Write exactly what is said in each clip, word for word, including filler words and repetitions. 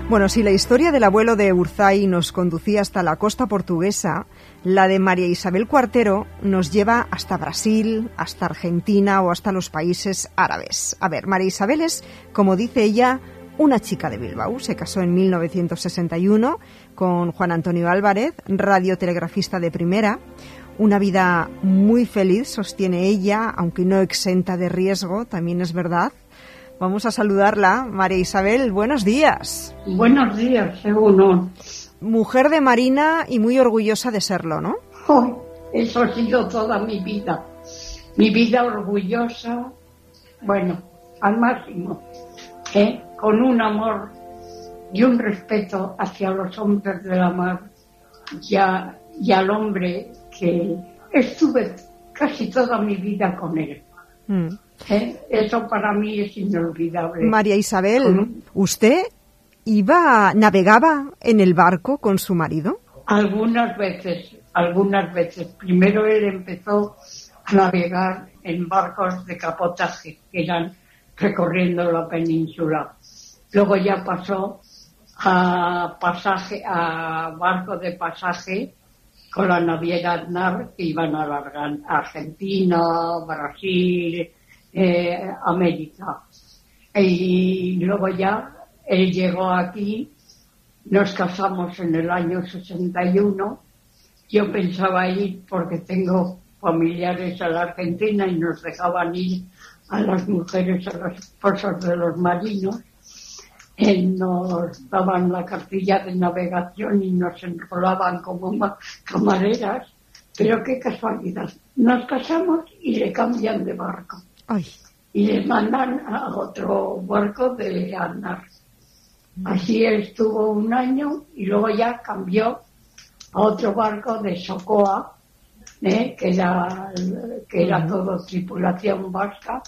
Bueno, si la historia del abuelo de Urzay nos conducía hasta la costa portuguesa, la de María Isabel Cuartero nos lleva hasta Brasil, hasta Argentina o hasta los países árabes. A ver, María Isabel es, como dice ella, una chica de Bilbao. Se casó en mil novecientos sesenta y uno con Juan Antonio Álvarez, radiotelegrafista de primera. Una vida muy feliz, sostiene ella, aunque no exenta de riesgo, también es verdad. Vamos a saludarla. María Isabel, buenos días. Buenos días, según. Mujer de Marina y muy orgullosa de serlo, ¿no? Oh, eso ha sido toda mi vida. Mi vida orgullosa, bueno, al máximo, ¿eh? Con un amor y un respeto hacia los hombres de la mar y, a, y al hombre que estuve casi toda mi vida con él. Mm. ¿Eh? Eso para mí es inolvidable. María Isabel, ¿Con? ¿usted iba, navegaba en el barco con su marido? Algunas veces, algunas veces. Primero él empezó a navegar en barcos de cabotaje, que eran recorriendo la península. Luego ya pasó a pasaje, a barco de pasaje con la naviera Aznar, que iban a la Argentina, Brasil, Eh, América. Y luego ya él llegó aquí, nos casamos en el año sesenta y uno. Yo pensaba ir porque tengo familiares a la Argentina y nos dejaban ir a las mujeres, a las esposas de los marinos. Él nos daban la cartilla de navegación y nos enrolaban como camareras, pero qué casualidad, nos casamos y le cambian de barco. Ay. Y le mandan a otro barco de Aznar. Así estuvo un año y luego ya cambió a otro barco de Socoa, ¿eh? que era que era todo tripulación vasca.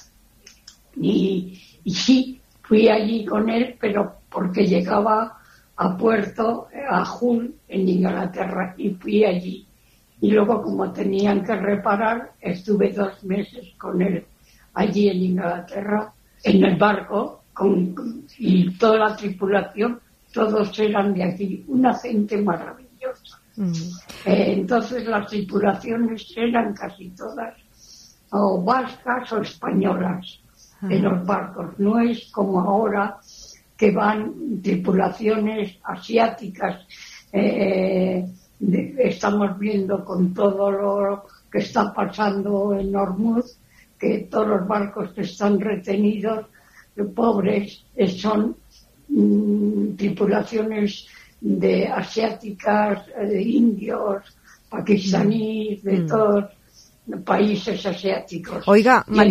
Y, y sí, fui allí con él, pero porque llegaba a puerto, a Hull, en Inglaterra, y fui allí. Y luego, como tenían que reparar, estuve dos meses con él allí en Inglaterra, en el barco, con, con, y toda la tripulación, todos eran de aquí, una gente maravillosa. Mm. Eh, entonces las tripulaciones eran casi todas o vascas o españolas mm. en los barcos. No es como ahora que van tripulaciones asiáticas. Eh, de, estamos viendo con todo lo que está pasando en Hormuz, que todos los barcos que están retenidos, pobres, son mmm, tripulaciones de asiáticas, de indios, pakistaníes, de mm. todos países asiáticos. Oiga, María